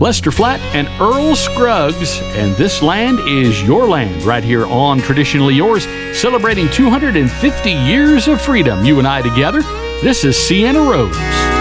Lester Flatt and Earl Scruggs, and this land is your land, right here on Traditionally Yours, celebrating 250 years of freedom, you and I together. This is Sienna Rose.